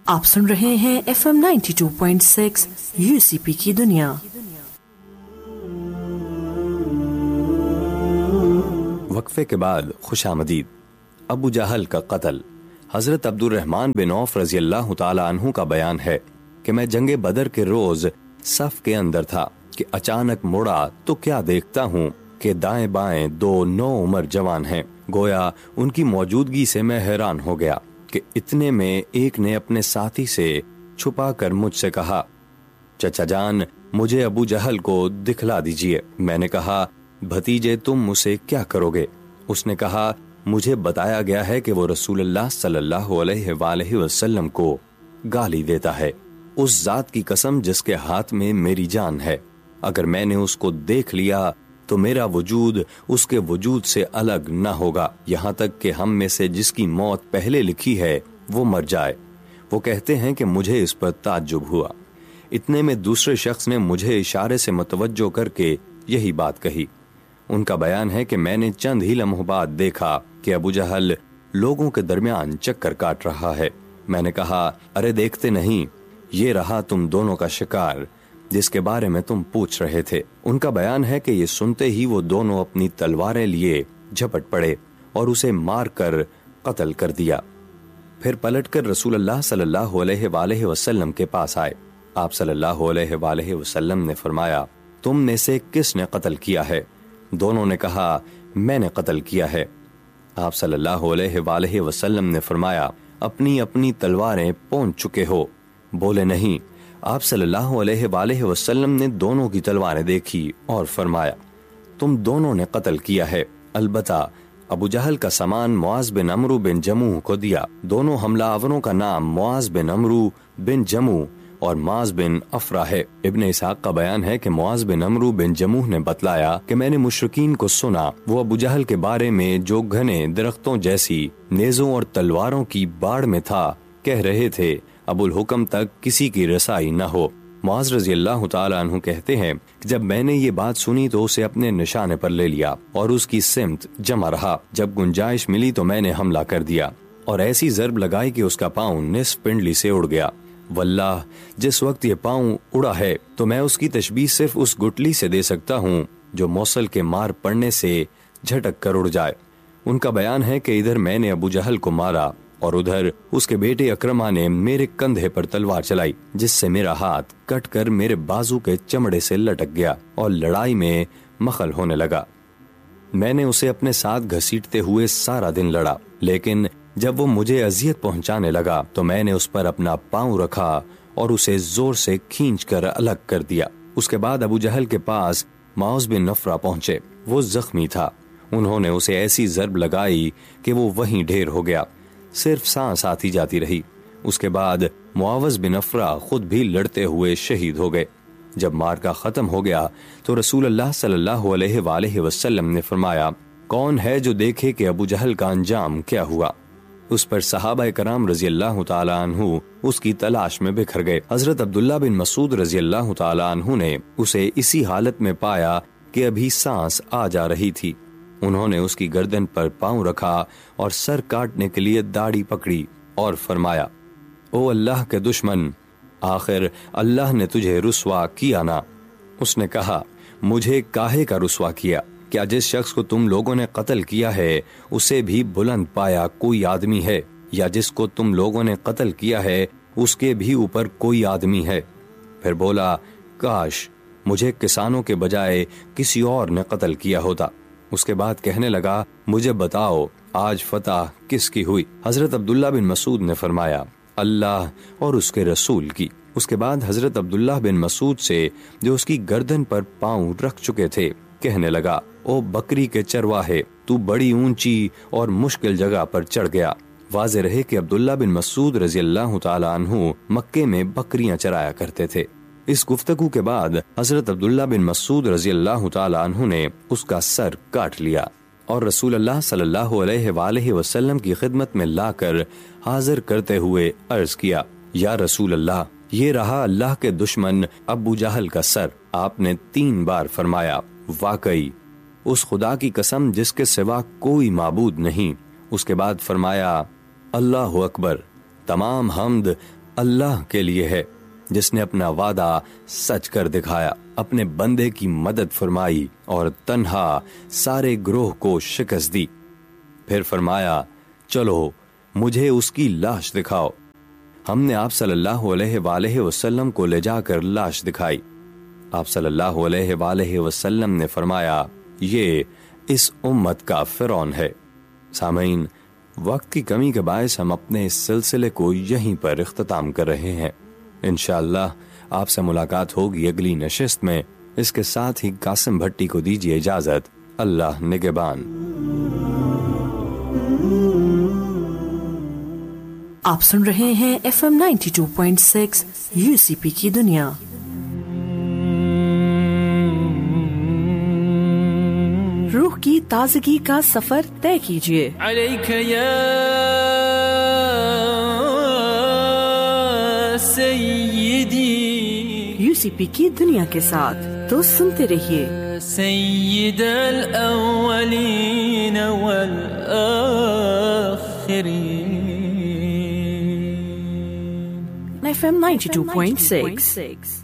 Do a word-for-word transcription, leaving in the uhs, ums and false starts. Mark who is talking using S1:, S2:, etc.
S1: آپ سن رہے ہیں F M ninety two point six you سی پی کی دنیا۔
S2: وقفے کے بعد خوش آمدید۔ ابو جہل کا قتل۔ حضرت عبد الرحمن بن عوف رضی اللہ تعالی عنہ کا بیان ہے کہ میں جنگ بدر کے روز صف کے اندر تھا کہ اچانک مڑا تو کیا دیکھتا ہوں کہ دائیں بائیں دو نو عمر جوان ہیں۔ گویا ان کی موجودگی سے میں حیران ہو گیا کہ اتنے میں ایک نے اپنے ساتھی سے چھپا کر مجھ سے کہا، چچا جان مجھے ابو جہل کو دکھلا دیجئے۔ میں نے کہا، بھتیجے تم اسے کیا کرو گے؟ اس نے کہا، مجھے بتایا گیا ہے کہ وہ رسول اللہ صلی اللہ علیہ وآلہ وسلم کو گالی دیتا ہے۔ اس ذات کی قسم جس کے ہاتھ میں میری جان ہے، اگر میں نے اس کو دیکھ لیا تو میرا وجود اس کے وجود سے الگ نہ ہوگا، یہاں تک کہ ہم میں سے جس کی موت پہلے لکھی ہے وہ مر جائے۔ وہ کہتے ہیں کہ مجھے اس پر تعجب ہوا۔ اتنے میں دوسرے شخص نے مجھے اشارے سے متوجہ کر کے یہی بات کہی۔ ان کا بیان ہے کہ میں نے چند ہی لمحوں بعد دیکھا کہ ابو جہل لوگوں کے درمیان چکر کاٹ رہا ہے۔ میں نے کہا، ارے دیکھتے نہیں، یہ رہا تم دونوں کا شکار جس کے بارے میں تم پوچھ رہے تھے۔ ان کا بیان ہے کہ یہ سنتے ہی وہ دونوں اپنی تلواریں لیے جھپٹ پڑے اور اسے مار کر قتل کر دیا۔ پھر پلٹ کر رسول اللہ صلی اللہ علیہ وآلہ وسلم کے پاس آئے۔ آپ صلی اللہ علیہ وآلہ وسلم نے فرمایا، تم میں سے کس نے قتل کیا ہے؟ دونوں نے کہا، میں نے قتل کیا ہے۔ آپ صلی اللہ علیہ وآلہ وسلم نے فرمایا، اپنی اپنی تلواریں پونچھ چکے ہو؟ بولے نہیں۔ آپ صلی اللہ علیہ وآلہ وسلم نے دونوں کی تلواریں دیکھی اور فرمایا، تم دونوں نے قتل کیا ہے، البتہ ابو جہل کا سامان معاذ بن عمرو بن جموح کو دیا۔ دونوں حملہ آوروں کا نام معاذ بن عمرو بن جموح اور معاذ بن افرا ہے۔ ابن اسحاق کا بیان ہے کہ معاذ بن عمرو بن جموح نے بتلایا کہ میں نے مشرکین کو سنا، وہ ابو جہل کے بارے میں جو گھنے درختوں جیسی نیزوں اور تلواروں کی باڑ میں تھا کہہ رہے تھے، ابو الحکم تک کسی کی رسائی نہ ہو۔ معاذ رضی اللہ تعالیٰ عنہ کہتے ہیں کہ جب میں نے یہ بات سنی تو اسے اپنے نشانے پر لے لیا اور اس کی سمت جمع رہا۔ جب گنجائش ملی تو میں نے حملہ کر دیا اور ایسی ضرب لگائی کہ اس کا پاؤں نصف پنڈلی سے اڑ گیا۔ واللہ جس وقت یہ پاؤں اڑا ہے تو میں اس کی تشبیہ صرف اس گٹلی سے دے سکتا ہوں جو موصل کے مار پڑنے سے جھٹک کر اڑ جائے۔ ان کا بیان ہے کہ ادھر میں نے ابو جہل کو مارا اور ادھر اس کے بیٹے اکرمہ نے میرے کندھے پر تلوار چلائی، جس سے میرا ہاتھ کٹ کر میرے بازو کے چمڑے سے لٹک گیا اور لڑائی میں مخل ہونے لگا۔ میں نے اسے اپنے ساتھ گھسیٹتے ہوئے سارا دن لڑا، لیکن جب وہ مجھے اذیت پہنچانے لگا تو میں نے اس پر اپنا پاؤں رکھا اور اسے زور سے کھینچ کر الگ کر دیا۔ اس کے بعد ابو جہل کے پاس معاذ بن نفرہ پہنچے۔ وہ زخمی تھا۔ انہوں نے اسے ایسی ضرب لگائی کہ وہ وہیں ڈھیر ہو گیا، صرف سانس آتی جاتی رہی۔ اس کے بعد معاوض بن افرا خود بھی لڑتے ہوئے شہید ہو گئے۔ جب مارکا ختم ہو گیا تو رسول اللہ صلی اللہ علیہ وآلہ وسلم نے فرمایا، کون ہے جو دیکھے کہ ابو جہل کا انجام کیا ہوا؟ اس پر صحابہ کرام رضی اللہ تعالی عنہ اس کی تلاش میں بکھر گئے۔ حضرت عبداللہ بن مسعود رضی اللہ تعالی عنہ نے اسے اسی حالت میں پایا کہ ابھی سانس آ جا رہی تھی۔ انہوں نے اس کی گردن پر پاؤں رکھا اور سر کاٹنے کے لیے داڑھی پکڑی اور فرمایا، او اللہ کے دشمن، آخر اللہ نے تجھے رسوا کیا نا؟ اس نے کہا، مجھے کاہے کا رسوا کیا؟ کیا جس شخص کو تم لوگوں نے قتل کیا ہے اسے بھی بلند پایا کوئی آدمی ہے، یا جس کو تم لوگوں نے قتل کیا ہے اس کے بھی اوپر کوئی آدمی ہے؟ پھر بولا، کاش مجھے کسانوں کے بجائے کسی اور نے قتل کیا ہوتا۔ اس کے بعد کہنے لگا، مجھے بتاؤ آج فتح کس کی ہوئی؟ حضرت عبداللہ بن مسعود نے فرمایا، اللہ اور اس کے رسول کی۔ اس کے بعد حضرت عبداللہ بن مسعود سے جو اس کی گردن پر پاؤں رکھ چکے تھے کہنے لگا، او بکری کے چرواہے، تو بڑی اونچی اور مشکل جگہ پر چڑھ گیا۔ واضح رہے کہ عبداللہ بن مسعود رضی اللہ تعالی عنہ مکے میں بکریاں چرایا کرتے تھے۔ اس گفتگو کے بعد حضرت عبداللہ بن مسعود رضی اللہ تعالی عنہ نے اس کا سر کاٹ لیا اور رسول اللہ صلی اللہ علیہ وآلہ وسلم کی خدمت میں لا کر حاضر کرتے ہوئے عرض کیا، یا رسول اللہ، یہ رہا اللہ کے دشمن ابو جہل کا سر۔ آپ نے تین بار فرمایا، واقعی اس خدا کی قسم جس کے سوا کوئی معبود نہیں۔ اس کے بعد فرمایا، اللہ اکبر، تمام حمد اللہ کے لیے ہے جس نے اپنا وعدہ سچ کر دکھایا، اپنے بندے کی مدد فرمائی اور تنہا سارے گروہ کو شکست دی۔ پھر فرمایا چلو مجھے اس کی لاش دکھاؤ۔ ہم نے آپ صلی اللہ علیہ وآلہ وسلم کو لے جا کر لاش دکھائی۔ آپ صلی اللہ علیہ وآلہ وسلم نے فرمایا یہ اس امت کا فرعون ہے۔ سامعین، وقت کی کمی کے باعث ہم اپنے اس سلسلے کو یہیں پر اختتام کر رہے ہیں۔ انشاءاللہ آپ سے ملاقات ہوگی اگلی نشست میں۔ اس کے ساتھ ہی قاسم بھٹی کو دیجیے اجازت۔ اللہ نگہبان۔
S1: آپ سن رہے ہیں F M ninety two point six you سی پی کی دنیا۔ روح کی تازگی کا سفر طے کیجیے۔
S3: علیک یا سیدی،
S1: یو سی پی کی دنیا کے ساتھ تو سنتے رہیے۔
S3: سید الاولین والآخرین،
S1: F M ninety two point six